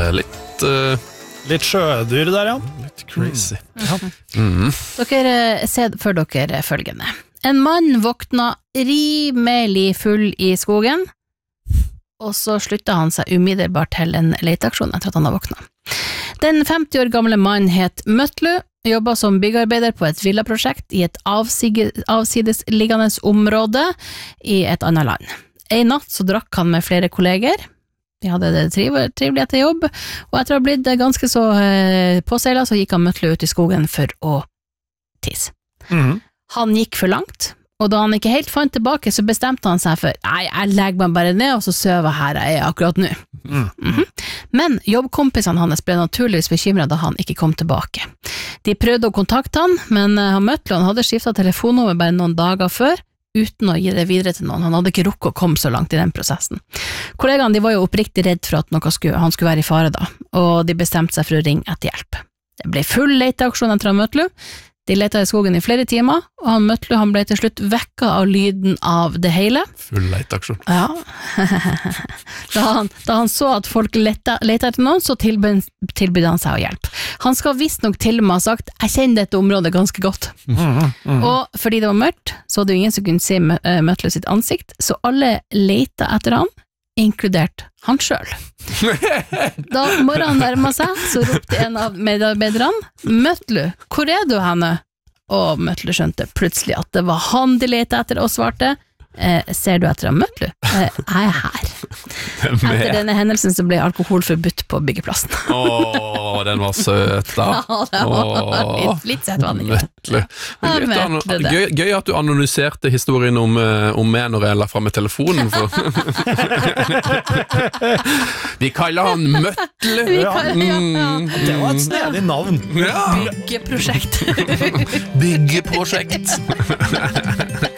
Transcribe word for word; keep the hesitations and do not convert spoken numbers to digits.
litt uh, Litt sjødyr der, ja. Litt crazy. Mm. Ja. Mm. Dere ser for dere følgende. En mann våkna rimelig full i skogen, og så slutta han seg umiddelbart til en leteaksjon etter at han har våkna. Den femti år gamle mannen het Møtlu, jobba som byggarbeider på et villaprosjekt i et avsige, avsidesliggende område i et annet land. En natt så drakk han med flere kolleger. De hadde det trivelig, trivelig etter jobb, og etter å ha blitt ganske så eh, påseilet, så gikk han Møtlu ut i skogen for å tisse. Mm. Han gikk for langt, og da han ikke helt fant tilbake, så bestemte han seg for, nei, jeg legger meg bare ned, og så søver her jeg er akkurat nå. Mm. Mm-hmm. Men jobbkompisene hans ble naturligvis bekymret da han ikke kom tilbake. De prøvde å kontakte han, men han Møtlu, han hadde skiftet telefonnummer bare noen dager før, uten å gi det videre til noen. Han hadde ikke rukket å komme så langt i den prosessen. Kollegaene de var jo oppriktig redd for at noe skulle, han skulle være i fare da, og de bestemte seg for å ringe etter hjelp. Det ble full leteaksjon etter han Møtlu. De lette i skogen i flere timer, og han Møtlu han ble til slutt vekket av lyden av det hele. Full leteaksjon. Ja. da, han, da han så at folk lette, lette etter noen, så tilbød, tilbød han seg å hjelpe. Han skal visst nok til og med ha sagt, jeg kjenner dette området ganske godt. Mm. Mm. Og fordi det var mørkt, så hadde jo ingen som kunne se Møtlu sitt ansikt, så alle lette etter han, inkludert han selv. Da morgenen nærmet seg, så ropte en av medarbeiderne, Møtlu, hvor er du henne? Og Møtlu skjønte plutselig at det var han de lette etter, og svarte, eh, ser du etter han Møtlu? Eh, jeg er her. Etter denne hendelsen så ble alkohol forbudt på byggeplassen. Åh, den var søt da. Ja, det var litt, litt søt var den ikke. Møtlu. Ja, Gøy, at Møtlu du- det. gøy, gøy at du anonymiserte historien om, eh, om meg når jeg la frem med telefonen. For. Vi kaller han Møtlu. Vi kan- ja, ja. Mm. Det var et snedig navn. Ja, Byggeprosjekt. byggeprosjekt.